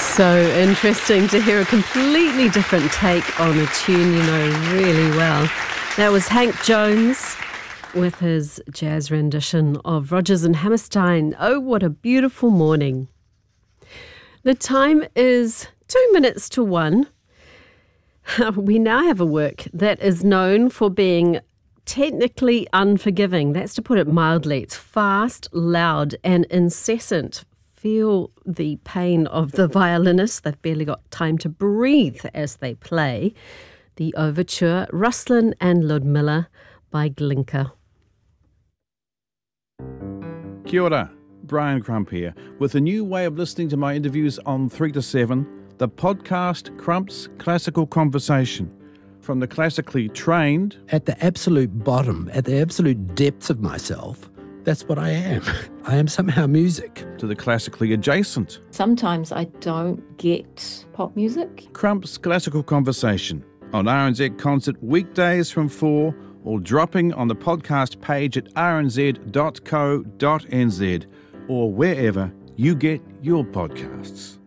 So interesting to hear a completely different take on a tune you know really well. That was Hank Jones with his jazz rendition of Rodgers and Hammerstein. Oh, what a beautiful morning. The time is 2 minutes to 1. We now have a work that is known for being technically unforgiving. That's to put it mildly. It's fast, loud, and incessant. Feel the pain of the violinists. They've barely got time to breathe as they play. The overture, Ruslan and Ludmilla by Glinka. Kia ora, Brian Crump here, with a new way of listening to my interviews on 3 to 7, the podcast Crump's Classical Conversation. From the classically trained... At the absolute bottom, at the absolute depths of myself, that's what I am. I am somehow music. To the classically adjacent. Sometimes I don't get pop music. Crump's Classical Conversation on RNZ Concert weekdays from 4, or dropping on the podcast page at rnz.co.nz or wherever you get your podcasts.